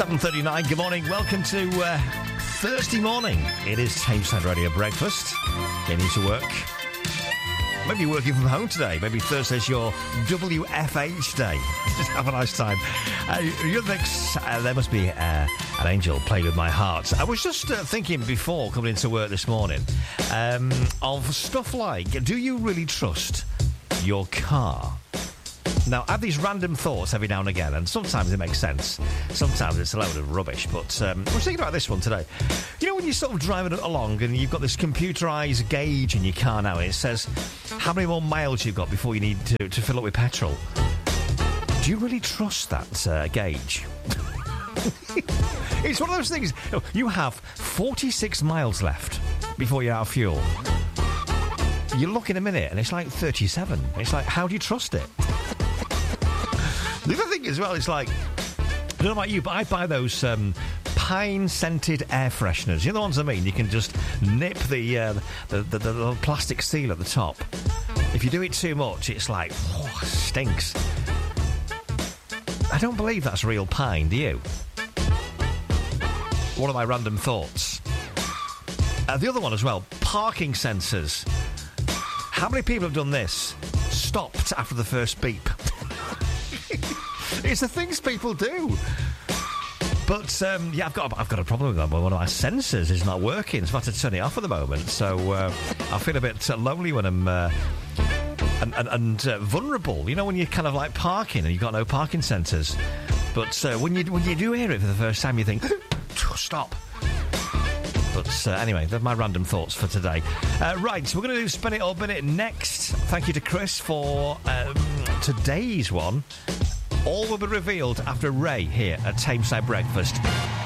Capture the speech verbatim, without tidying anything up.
seven thirty-nine, good morning. Welcome to uh, Thursday morning. It is Tameside Radio Breakfast. Getting to work. Maybe you're working from home today. Maybe Thursday's your W F H day. Just have a nice time. Uh, you're the next, uh, there must be uh, an angel playing with my heart. I was just uh, thinking before coming into work this morning um, of stuff like, do you really trust your car? Now, I have these random thoughts every now and again, and sometimes it makes sense. Sometimes it's a load of rubbish, but um, I was thinking about this one today. You know when you're sort of driving along and you've got this computerised gauge in your car now, and it says how many more miles you've got before you need to, to fill up with petrol. Do you really trust that uh, gauge? It's one of those things. You have forty-six miles left before you're out of fuel. You look in a minute, and it's like thirty-seven. It's like, how do you trust it? The other thing as well is like, I don't know about you, but I buy those um, pine-scented air fresheners. You know the ones I mean? You can just nip the, uh, the, the, the little plastic seal at the top. If you do it too much, it's like, oh, it stinks. I don't believe that's real pine, do you? One of my random thoughts. Uh, the other one as well, parking sensors. How many people have done this? Stopped after the first beep. It's the things people do. But um, yeah, I've got I've got a problem with that. One of my sensors is not working, so I have to turn it off at the moment. So uh, I feel a bit uh, lonely when I'm uh, and and, and uh, vulnerable. You know, when you're kind of like parking and you've got no parking sensors. But uh, when you when you do hear it for the first time, you think, stop. But uh, anyway, they're my random thoughts for today. Uh, right, so we're going to do Spin It or Bin It next. Thank you to Chris for um, today's one. All will be revealed after Ray here at Tameside Breakfast.